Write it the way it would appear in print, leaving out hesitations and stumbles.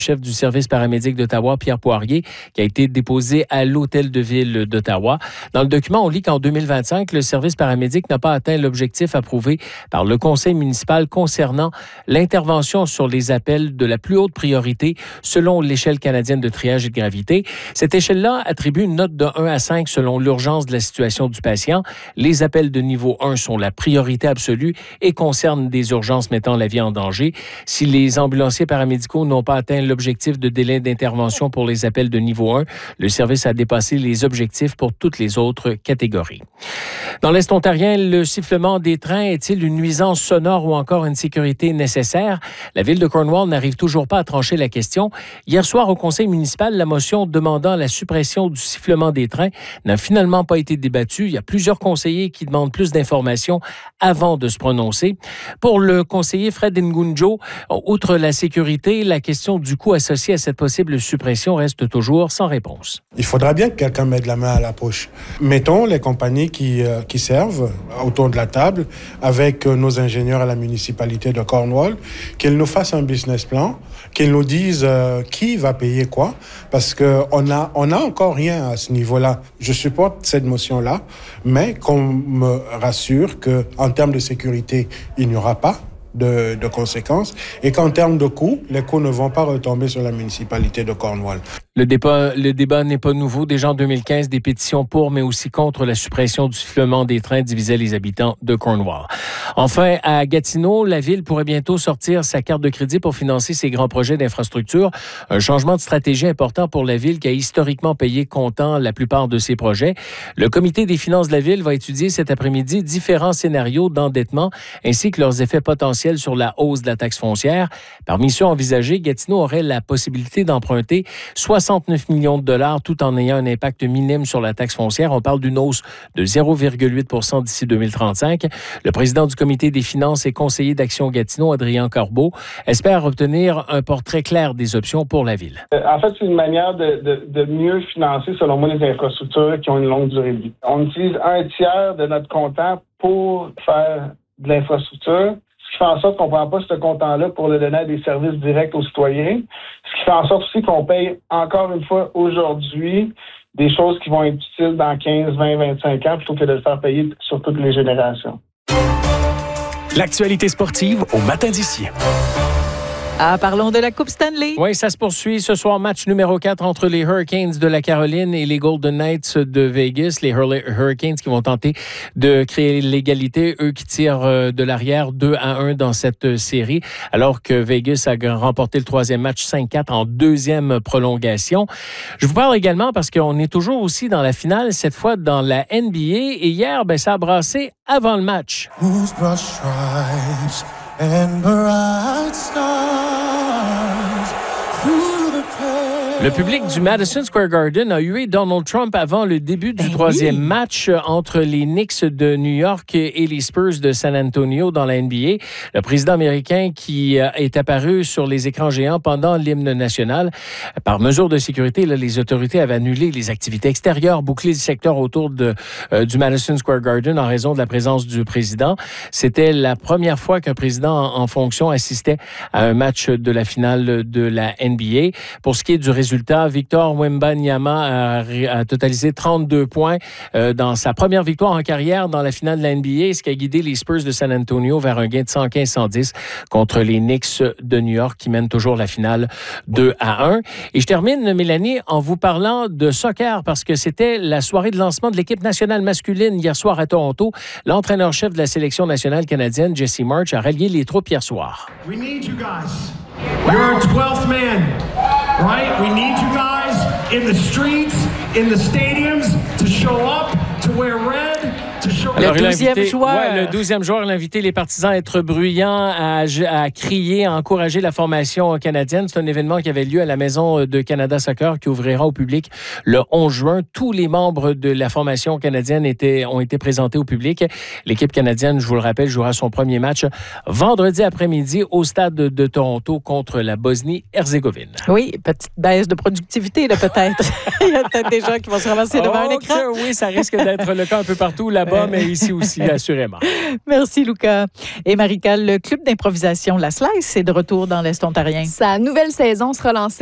chef du service paramédic d'Ottawa, Pierre Poirier, qui a été déposé à l'Hôtel de Ville d'Ottawa. Dans le document, on lit qu'en 2025, le service paramédic n'a pas atteint l'objectif approuvé par le conseil municipal concernant l'intervention sur les appels de la plus haute priorité selon l'échelle canadienne de triage et de gravité. Cette échelle-là attribue une note de 1 à 5 selon l'urgence de la situation du patient. Les appels de niveau 1 sont la priorité absolue et concernent des urgences mettant la vie en danger. Si les ambulanciers paramédicaux n'ont pas atteint l'objectif de délai d'intervention pour les appels de niveau 1, le service a dépassé les objectifs pour toutes les autres catégories. Dans l'Est ontarien, le sifflement des trains est-il une nuisance sonore ou encore une sécurité nécessaire? La ville de Cornwall n'arrive toujours pas à trancher la question. Hier soir, au conseil municipal, la motion demandant la suppression du sifflement des trains n'a finalement pas été débattue. Il y a plusieurs conseillers qui demandent plus d'informations avant de se prononcer. Pour le conseiller Fred Ngunjo, outre la sécurité, la question du coût associé à cette possible suppression reste toujours sans réponse. Il faudra bien que quelqu'un mette la main à la poche. Mettons les compagnies qui servent autour de la table avec nos ingénieurs à la municipalité de Cornwall, qu'ils nous fassent un business plan, qu'ils nous disent qui va payer quoi, parce qu'on a encore rien à ce niveau-là. Je supporte cette motion-là, mais qu'on me rassure qu'en termes de sécurité, il n'y aura pas de conséquences et qu'en termes de coûts, les coûts ne vont pas retomber sur la municipalité de Cornwall. Le débat n'est pas nouveau. Déjà en 2015, des pétitions pour, mais aussi contre la suppression du sifflement des trains divisaient les habitants de Cornwall. Enfin, à Gatineau, la ville pourrait bientôt sortir sa carte de crédit pour financer ses grands projets d'infrastructure. Un changement de stratégie important pour la ville qui a historiquement payé comptant la plupart de ses projets. Le comité des finances de la ville va étudier cet après-midi différents scénarios d'endettement ainsi que leurs effets potentiels sur la hausse de la taxe foncière. Parmi ceux envisagés, Gatineau aurait la possibilité d'emprunter 69 millions de dollars tout en ayant un impact minime sur la taxe foncière. On parle d'une hausse de 0,8 % d'ici 2035. Le président du comité des finances et conseiller d'Action Gatineau, Adrien Corbeau, espère obtenir un portrait clair des options pour la ville. En fait, c'est une manière de mieux financer, selon moi, les infrastructures qui ont une longue durée de vie. On utilise un tiers de notre comptant pour faire de l'infrastructure, ce qui fait en sorte qu'on ne prend pas ce comptant-là pour le donner à des services directs aux citoyens, ce qui fait en sorte aussi qu'on paye encore une fois aujourd'hui des choses qui vont être utiles dans 15, 20, 25 ans plutôt que de le faire payer sur toutes les générations. L'actualité sportive au matin d'ici. Parlons de la Coupe Stanley. Oui, ça se poursuit ce soir. Match numéro 4 entre les Hurricanes de la Caroline et les Golden Knights de Vegas. Les Hurricanes qui vont tenter de créer l'égalité, eux qui tirent de l'arrière 2-1 dans cette série, alors que Vegas a remporté le troisième match 5-4 en deuxième prolongation. Je vous parle également parce qu'on est toujours aussi dans la finale, cette fois dans la NBA. Et hier, ça a brassé avant le match. Le public du Madison Square Garden a hué Donald Trump avant le début du troisième match entre les Knicks de New York et les Spurs de San Antonio dans la NBA. Le président américain qui est apparu sur les écrans géants pendant l'hymne national. Par mesure de sécurité, les autorités avaient annulé les activités extérieures, bouclé le secteur autour du Madison Square Garden en raison de la présence du président. C'était la première fois qu'un président en fonction assistait à un match de la finale de la NBA. Pour ce qui est du résultat, Victor Wembanyama a totalisé 32 points dans sa première victoire en carrière dans la finale de la NBA, ce qui a guidé les Spurs de San Antonio vers un gain de 115-110 contre les Knicks de New York qui mènent toujours la finale 2-1. Et je termine, Mélanie, en vous parlant de soccer parce que c'était la soirée de lancement de l'équipe nationale masculine hier soir à Toronto. L'entraîneur-chef de la sélection nationale canadienne, Jesse March, a rallié les troupes hier soir. We need you guys. You're our 12th man, right? We need you guys in the streets, in the stadiums to show up, to wear red. Alors, le 12e joueur. Ouais, le 12e joueur a invité les partisans à être bruyants, à crier, à encourager la formation canadienne. C'est un événement qui avait lieu à la Maison de Canada Soccer qui ouvrira au public le 11 juin. Tous les membres de la formation canadienne ont été présentés au public. L'équipe canadienne, je vous le rappelle, jouera son premier match vendredi après-midi au stade de Toronto contre la Bosnie-Herzégovine. Oui, petite baisse de productivité, là, peut-être. Il y a peut-être des gens qui vont se ramasser devant un écran. Oui, ça risque d'être le cas un peu partout là-bas. mais ici aussi, assurément. Merci, Luca. Et Marika, le club d'improvisation La Slice est de retour dans l'Est ontarien. Sa nouvelle saison sera lancée